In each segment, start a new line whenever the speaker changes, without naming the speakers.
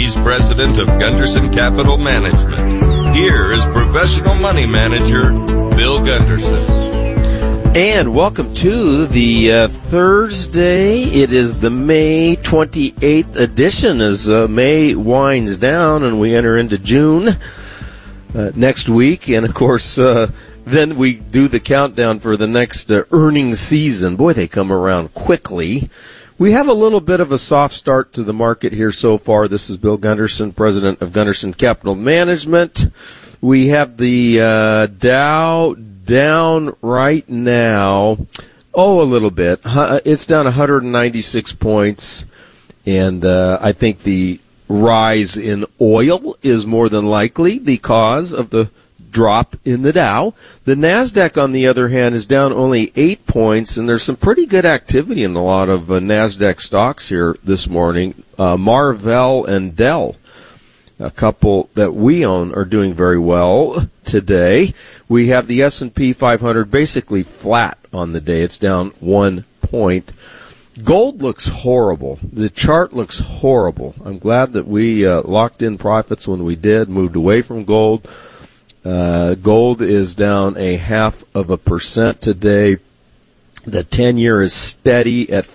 He's president of Gunderson Capital Management. Here is professional money manager Bill Gunderson.
And welcome to the Thursday. It is the May 28th edition as May winds down and we enter into June next week. And, of course, then we do the countdown for the next earnings season. Boy, they come around quickly. We have a little bit of a soft start to the market here so far. This is Bill Gunderson, president of Gunderson Capital Management. We have the Dow down right now, a little bit. It's down 196 points, and I think the rise in oil is more than likely because of the drop in the Dow. The NASDAQ, on the other hand, is down only 8 points, and there's some pretty good activity in a lot of NASDAQ stocks here this morning. Marvell and Dell, a couple that we own, are doing very well today. We have the S&P 500 basically flat on the day. It's down 1 point. Gold looks horrible. The chart looks horrible. I'm glad that we locked in profits when we did, moved away from gold. Gold is down 0.5% today. The 10-year is steady at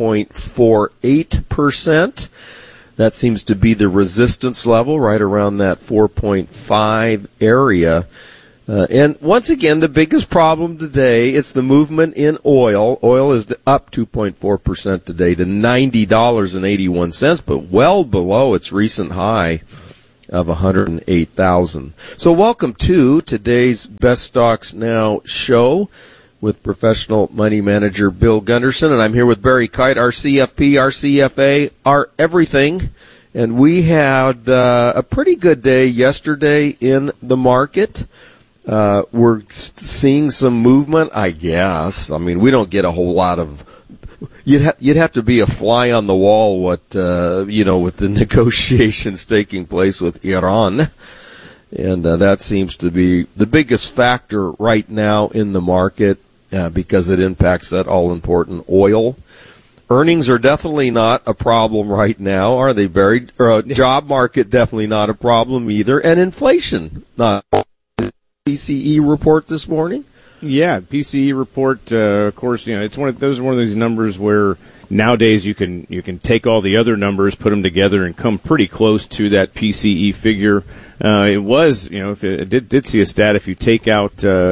4.48%. That seems to be the resistance level, right around that 4.5 area. And once again, the biggest problem today, it's the movement in oil. Oil is up 2.4% today to $90.81, but well below its recent high of 108,000. So welcome to today's Best Stocks Now show with professional money manager Bill Gunderson, and I'm here with Barry Kite, our CFP, our CFA, our everything. And we had a pretty good day yesterday in the market. We're seeing some movement, I guess. I mean, we don't get a whole lot of. You'd have to be a fly on the wall. With the negotiations taking place with Iran. And that seems to be the biggest factor right now in the market because it impacts that all-important oil. Earnings are definitely not a problem right now, are they, Barry? Job market definitely not a problem either. And inflation, not. PCE report this morning?
Yeah, PCE report, of course, it's one of these numbers where nowadays you can take all the other numbers, put them together, and come pretty close to that PCE figure. It was, if it did see a stat, if you take out the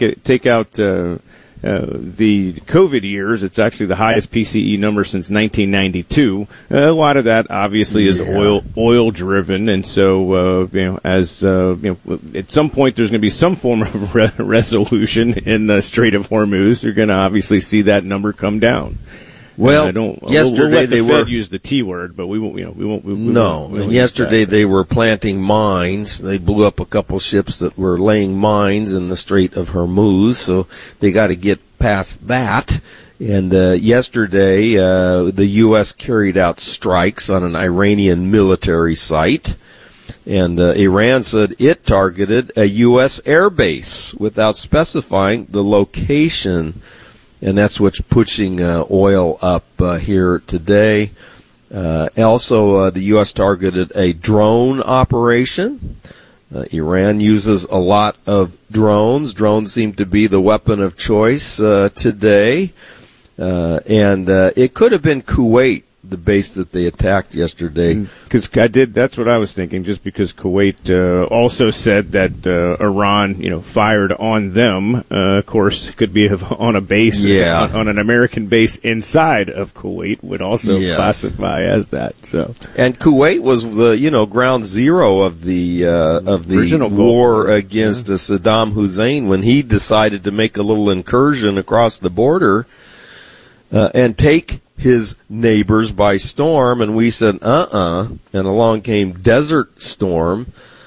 COVID years, it's actually the highest PCE number since 1992. A lot of that obviously is oil driven, and so at some point there's going to be some form of resolution in the Strait of Hormuz. You're going to obviously see that number come down.
Well, yesterday
we'll let the Fed use the T word, but we won't.
And yesterday they were planting mines. They blew up a couple ships that were laying mines in the Strait of Hormuz, so they got to get past that. And yesterday, the U.S. carried out strikes on an Iranian military site, and Iran said it targeted a U.S. airbase without specifying the location. And that's what's pushing oil up here today. Also, the U.S. targeted a drone operation. Iran uses a lot of drones. Drones seem to be the weapon of choice today. And it could have been Kuwait, the base that they attacked yesterday.
That's what I was thinking, just because Kuwait also said that Iran, fired on them. Of course, it could be on a base, on an American base inside of Kuwait would also classify as that. So,
and Kuwait was the ground zero of the war against Saddam Hussein when he decided to make a little incursion across the border and take his neighbors by storm, and we said, and along came Desert Storm,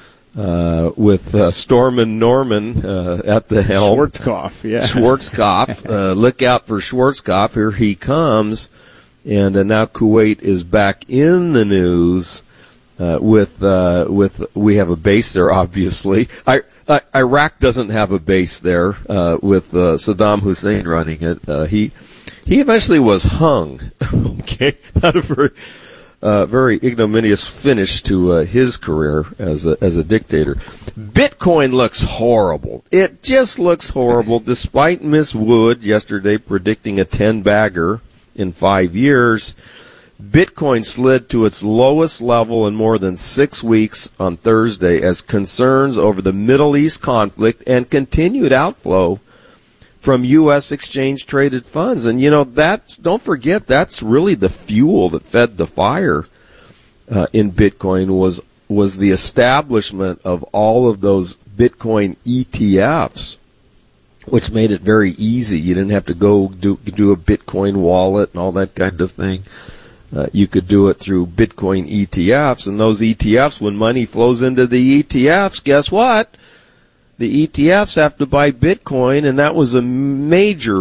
with Stormin' Norman, at the helm. Schwarzkopf, look out for Schwarzkopf, here he comes, and now Kuwait is back in the news, with we have a base there, obviously. Iraq doesn't have a base there, with Saddam Hussein running it. He eventually was hung. Okay, not a very. very ignominious finish to his career as a dictator. Bitcoin looks horrible. It just looks horrible, despite Miss Wood yesterday predicting a 10-bagger in 5 years. Bitcoin slid to its lowest level in more than 6 weeks on Thursday as concerns over the Middle East conflict and continued outflow from U.S. exchange-traded funds. And, don't forget, that's really the fuel that fed the fire in Bitcoin was the establishment of all of those Bitcoin ETFs, which made it very easy. You didn't have to go do a Bitcoin wallet and all that kind of thing. You could do it through Bitcoin ETFs, and those ETFs, when money flows into the ETFs, guess what? The ETFs have to buy Bitcoin, and that was major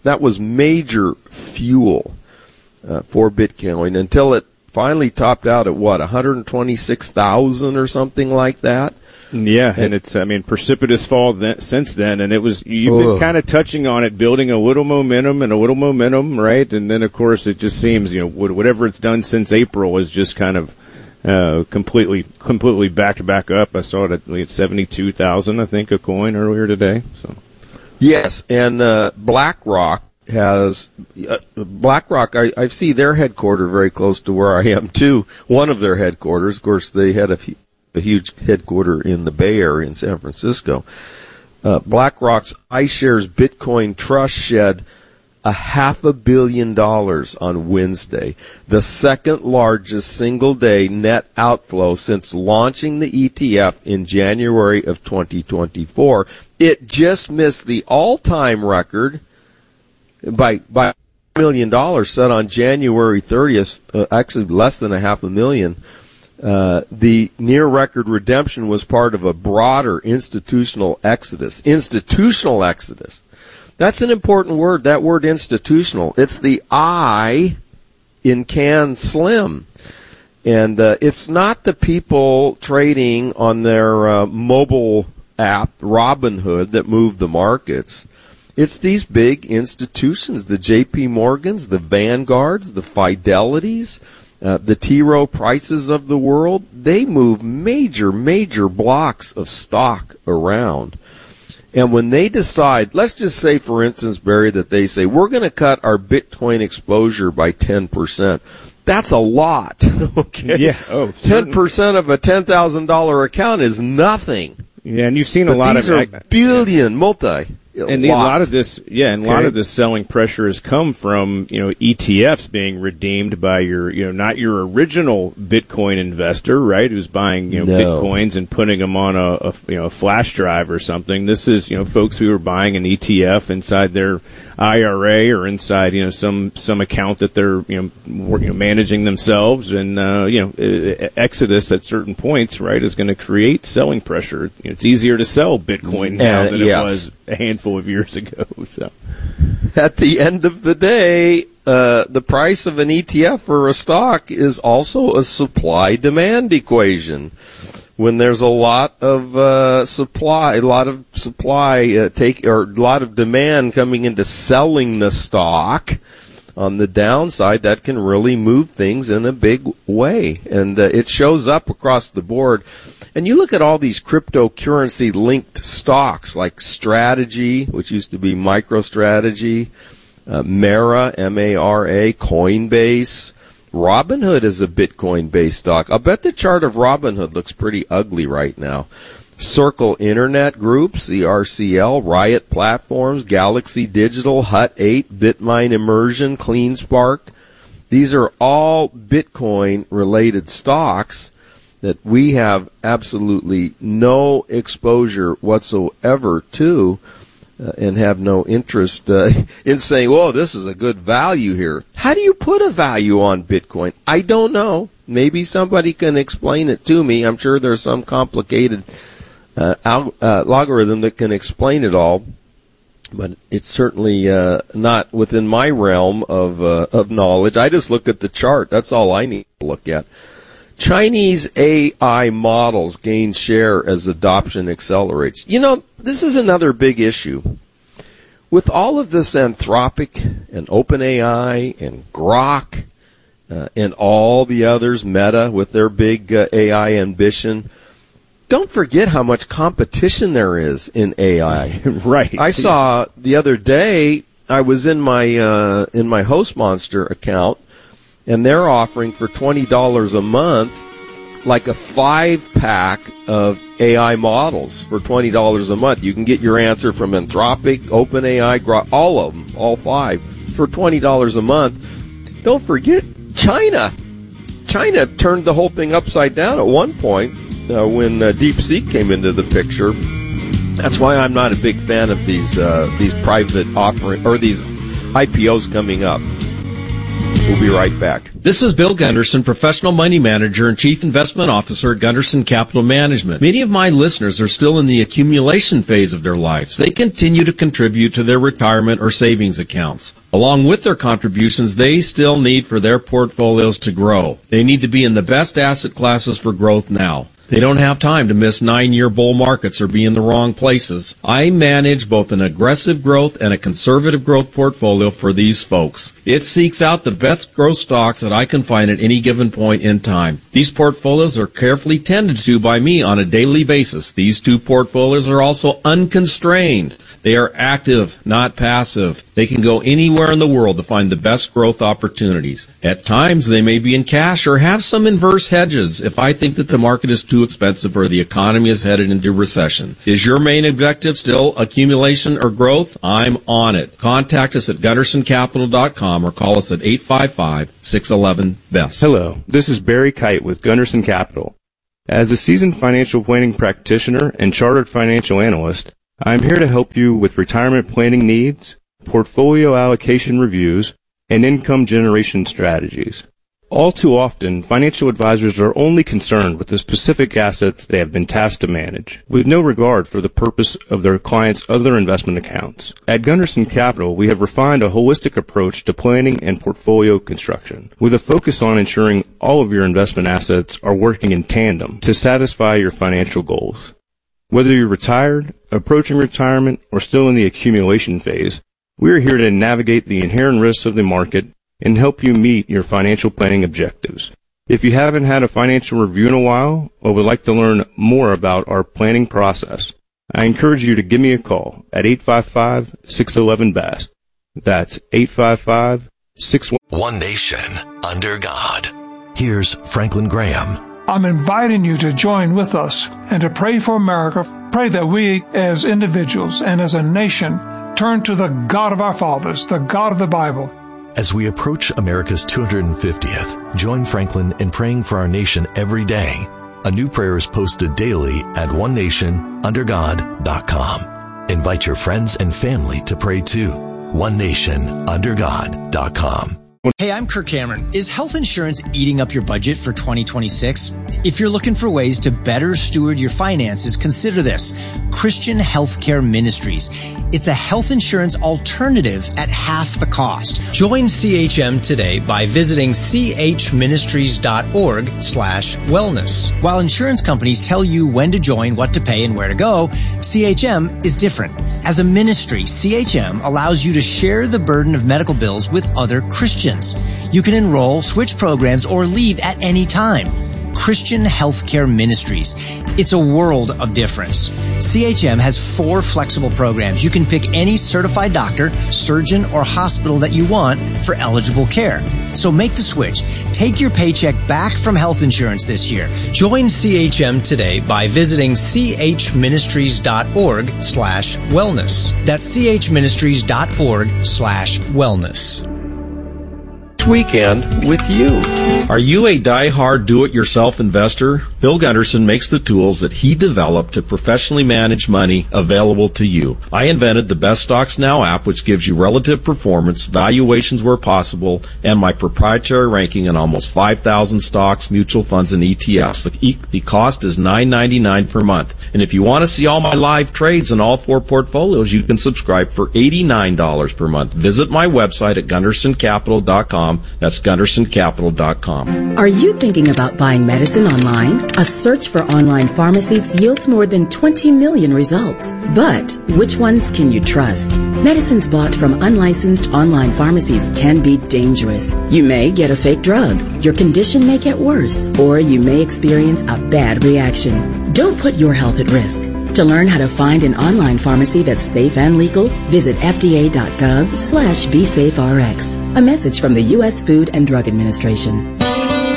fuel for Bitcoin until it finally topped out at 126,000 or something like that.
Yeah, and it's, precipitous fall since then, and you've been kind of touching on it, building a little momentum, right? And then, of course, it just seems, whatever it's done since April is just kind of completely back up. I saw it at 72,000, I think, a coin earlier today. So,
yes, and BlackRock has I see their headquarters very close to where I am too. One of their headquarters, of course, they had a huge headquarter in the Bay Area in San Francisco. BlackRock's iShares Bitcoin Trust shed $500 million on Wednesday, the second largest single day net outflow since launching the ETF in January of 2024. It just missed the all-time record by $1 million set on January 30th, actually less than $500,000. The near-record redemption was part of a broader institutional exodus. Institutional exodus. That's an important word, that word institutional. It's the I in Can Slim. And it's not the people trading on their mobile app, Robinhood, that move the markets. It's these big institutions, the J.P. Morgans, the Vanguards, the Fidelities, the T. Rowe Prices of the world. They move major blocks of stock around. And when they decide, let's just say, for instance, Barry, that they say, we're going to cut our Bitcoin exposure by 10%. That's a lot, okay?
Yeah.
10% of a $10,000 account is nothing.
Yeah, and you've seen a lot of...
These are billion, multi...
And a lot of this selling pressure has come from, ETFs being redeemed by your, not your original Bitcoin investor, right? Who's buying, Bitcoins and putting them on a flash drive or something. This is, folks who are buying an ETF inside their IRA or inside, some account that they're, managing themselves, and, exodus at certain points, right, is going to create selling pressure. It's easier to sell Bitcoin now than it was a handful of years ago. So,
at the end of the day, the price of an ETF or a stock is also a supply-demand equation. When there's a lot of supply, a lot of demand coming into selling the stock, on the downside, that can really move things in a big way, and it shows up across the board. And you look at all these cryptocurrency-linked stocks like Strategy, which used to be MicroStrategy, Mara, M-A-R-A, Coinbase. Robinhood is a Bitcoin-based stock. I'll bet the chart of Robinhood looks pretty ugly right now. Circle Internet Groups, the RCL, Riot Platforms, Galaxy Digital, Hut 8, Bitmine Immersion, CleanSpark. These are all Bitcoin-related stocks that we have absolutely no exposure whatsoever to, and have no interest in saying, whoa, this is a good value here. How do you put a value on Bitcoin? I don't know. Maybe somebody can explain it to me. I'm sure there's some complicated logarithm that can explain it all, but it's certainly not within my realm of knowledge. I just look at the chart. That's all I need to look at. Chinese AI models gain share as adoption accelerates. This is another big issue. With all of this Anthropic and OpenAI and Grok, and all the others, Meta with their big AI ambition. Don't forget how much competition there is in AI.
Right.
I saw the other day, I was in my HostMonster account, and they're offering for $20 a month like a 5-pack of AI models for $20 a month. You can get your answer from Anthropic, OpenAI, all of them, all 5, for $20 a month. Don't forget China. China turned the whole thing upside down at one point when DeepSeek came into the picture. That's why I'm not a big fan of these private offering or these IPOs coming up. We'll be right back.
This is Bill Gunderson, Professional Money Manager and Chief Investment Officer at Gunderson Capital Management. Many of my listeners are still in the accumulation phase of their lives. They continue to contribute to their retirement or savings accounts. Along with their contributions, they still need for their portfolios to grow. They need to be in the best asset classes for growth now. They don't have time to miss 9-year bull markets or be in the wrong places. I manage both an aggressive growth and a conservative growth portfolio for these folks. It seeks out the best growth stocks that I can find at any given point in time. These portfolios are carefully tended to by me on a daily basis. These 2 portfolios are also unconstrained. They are active, not passive. They can go anywhere in the world to find the best growth opportunities. At times, they may be in cash or have some inverse hedges if I think that the market is too expensive or the economy is headed into recession. Is your main objective still accumulation or growth? I'm on it. Contact us at GundersonCapital.com or call us at 855-611-BEST.
Hello, this is Barry Kite with Gunderson Capital. As a seasoned financial planning practitioner and chartered financial analyst, I am here to help you with retirement planning needs, portfolio allocation reviews, and income generation strategies. All too often, financial advisors are only concerned with the specific assets they have been tasked to manage, with no regard for the purpose of their clients' other investment accounts. At Gunderson Capital, we have refined a holistic approach to planning and portfolio construction, with a focus on ensuring all of your investment assets are working in tandem to satisfy your financial goals. Whether you're retired, approaching retirement, or still in the accumulation phase, we are here to navigate the inherent risks of the market and help you meet your financial planning objectives. If you haven't had a financial review in a while or would like to learn more about our planning process, I encourage you to give me a call at 855-611-BEST. That's 855-611.
One Nation under God. Here's Franklin Graham.
I'm inviting you to join with us and to pray for America. Pray that we as individuals and as a nation turn to the God of our fathers, the God of the Bible.
As we approach America's 250th, join Franklin in praying for our nation every day. A new prayer is posted daily at onenationundergod.com. Invite your friends and family to pray too. onenationundergod.com.
Hey, I'm Kirk Cameron. Is health insurance eating up your budget for 2026? If you're looking for ways to better steward your finances, consider this. Christian Healthcare Ministries. It's a health insurance alternative at half the cost. Join CHM today by visiting chministries.org/wellness. While insurance companies tell you when to join, what to pay, and where to go, CHM is different. As a ministry, CHM allows you to share the burden of medical bills with other Christians. You can enroll, switch programs, or leave at any time. Christian Healthcare Ministries. It's a world of difference. CHM has 4 flexible programs. You can pick any certified doctor, surgeon, or hospital that you want for eligible care. So make the switch. Take your paycheck back from health insurance this year. Join CHM today by visiting chministries.org/wellness. That's chministries.org/wellness.
Weekend with you.
Are you a die-hard do-it-yourself investor? Bill Gunderson makes the tools that he developed to professionally manage money available to you. I invented the Best Stocks Now app, which gives you relative performance, valuations where possible, and my proprietary ranking in almost 5,000 stocks, mutual funds, and ETFs. The cost is $9.99 per month. And if you want to see all my live trades in all 4 portfolios, you can subscribe for $89 per month. Visit my website at GundersonCapital.com GundersonCapital.com. That's GundersonCapital.com.
Are you thinking about buying medicine online? A search for online pharmacies yields more than 20 million results. But which ones can you trust? Medicines bought from unlicensed online pharmacies can be dangerous. You may get a fake drug, your condition may get worse, or you may experience a bad reaction. Don't put your health at risk. To learn how to find an online pharmacy that's safe and legal, visit fda.gov/BeSafeRx. A message from the U.S. Food and Drug Administration.